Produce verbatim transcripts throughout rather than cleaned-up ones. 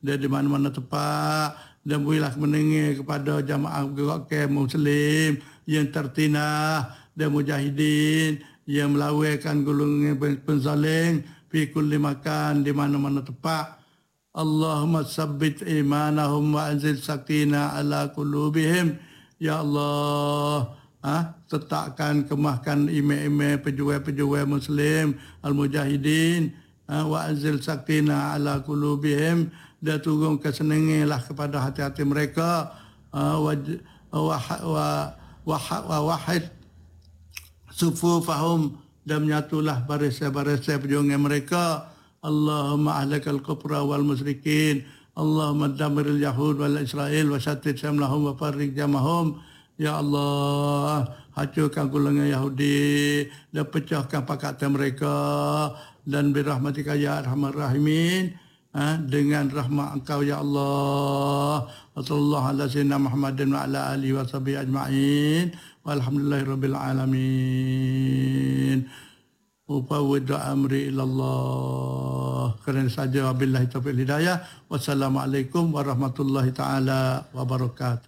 dan di mana-mana tempat, dan berilah mendengar kepada jamaah gerak Muslim yang tertinah dan mujahidin yang melawankan golongan penzalim fi kulli makan di mana-mana tempat. Allahumma sabbit imanahum wa anzil sakina ala qulubihim. Ya Allah, ah, tetapkan kemahkan imam-imam pejuang-pejuang Muslim al-mujahidin, ah, wa anzil sakina ala qulubihim, dan turun kesenanganlah kepada hati-hati mereka, ah, wa wa wa wa wahid sufufahum, dan menyatulah barisan-barisan perjuangan mereka. Allahumma ahlakal kufra wal musyrikin, Allahumma damiril yahud wal Israel wa syatit syamlahum wa farriq jamahum. Ya Allah, hancurkan golongan Yahudi dan pecahkan pakatan mereka, dan birahmatika ya arhamar rahimin, ha, dengan rahmat Engkau ya Allah. Wassallallahu ala sayyidina Muhammadin wa ala alihi wa sahbihi ajma'in. Walhamdulillahirabbil alamin. Ufawwidu amri ilallah. Kerana saja, wabillahi taufiq hidayah. Wassalamualaikum warahmatullahi taala wabarakatuh.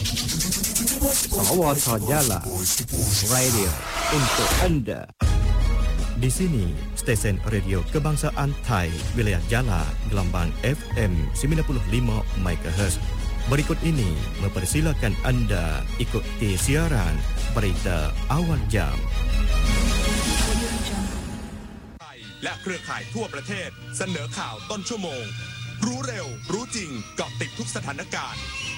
Sawata Jala Radio untuk Anda. Di sini stesen radio kebangsaan Thai wilayah Jala gelombang F M sembilan puluh lima megahertz. Berikut ini mempersilakan Anda ikuti siaran berita awal jam. และเครือข่ายทั่วประเทศเสนอข่าวต้นชั่วโมงรู้เร็วรู้จริงเกาะติดทุกสถานการณ์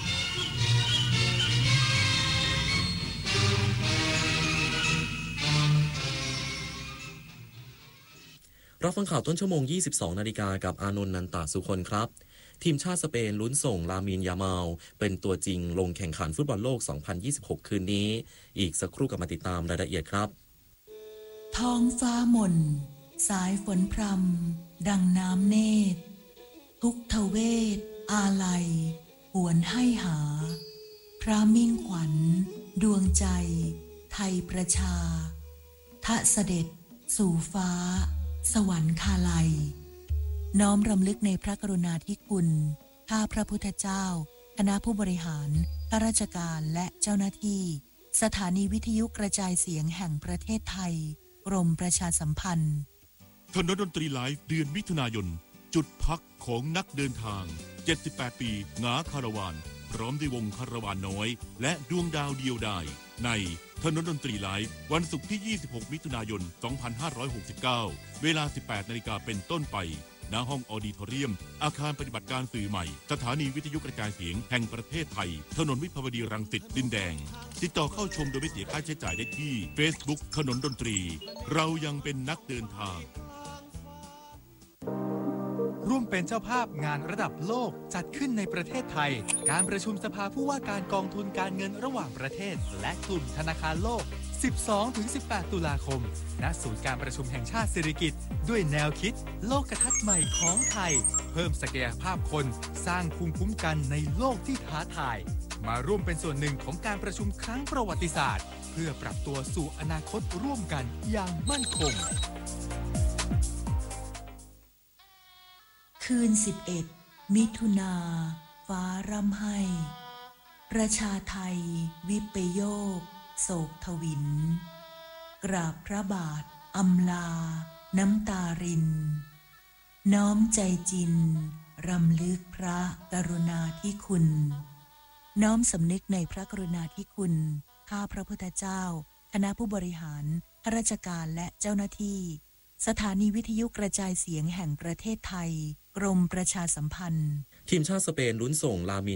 รับฟังข่าวต้นชั่วโมง ยี่สิบสองนาฬิกากับอานนท์นันตาสุคนครับทีมชาติสเปนลุ้นส่งลามีนยามาลเป็นตัวจริงลงแข่งขันฟุตบอลโลก สองพันยี่สิบหก คืนนี้อีกสักครู่กลับมาติดตามรายละเอียดครับท้องฟ้ามนสายฝนพรำดังน้ำเนตรทุกทเวทอาลัยหวนให้หาพระมิ่งขวัญดวงใจไทยประชาทะเสด็จสู่ฟ้าสวรรคาลัยน้อมรำลึกในพระกรุณาธิคุณข้าพระพุทธเจ้าคณะผู้บริหารข้าราชการและเจ้าหน้าที่สถานีวิทยุกระจายเสียงแห่งประเทศไทยกรมประชาสัมพันธ์ถนนดนตรีไลฟ์เดือนมิถุนายนจุดพักของนักเดินทางเจ็ดสิบแปดปีงาคาราวานพร้อมด้วยวงคาราวานน้อยและดวงดาวเดียวดายในถนนดนตรีไลฟ์วันศุกร์ที่ยี่สิบหกมิถุนายนสองพันห้าร้อยหกสิบเก้าเวลา สิบแปดนาฬิกาเป็นต้นไปณห้องออดิทอเรียมอาคารปฏิบัติการสื่อใหม่สถานีวิทยุกระจายเสียงแห่งประเทศไทยถนนวิภาวดีรังสิตดินแดงติดต่อเข้าชมโดยไม่เสียค่าใช้จ่ายได้ที่ Facebook ถนนดนตรีเรายังเป็นนักเดินทางร่วมเป็นเจ้าภาพงานระดับโลกจัดขึ้นในประเทศไทยการประชุมสภาผู้ว่าการกองทุนการเงินระหว่างประเทศและกลุ่มธนาคารโลก สิบสองถึงสิบแปด ตุลาคมณศูนย์การประชุมแห่งชาติสิริกิติ์ด้วยแนวคิดโลกทัศน์ใหม่ของไทยเพิ่มศักยภาพคนสร้างภูมิคุ้มกันในโลกที่ท้าทายมาร่วมเป็นส่วนหนึ่งของการประชุมครั้งประวัติศาสตร์เพื่อปรับตัวสู่อนาคตร่วมกันอย่างมั่นคงคืนสิบเอ็ดมิถุนาฟ้าร่ำไห้ประชาไทยวิปโยคโศกทวินกราบพระบาทอำลาน้ำตารินน้อมใจจินรำลึกพระกรุณาธิคุณน้อมสำนึกในพระกรุณาธิคุณข้าพระพุทธเจ้าคณะผู้บริหารข้าราชการและเจ้าหน้าที่สถานีวิทยุกระจายเสียงแห่งประเทศไทยกรมประชาสัมพันธ์ทีมชาติสเปนลุ้นส่งลามี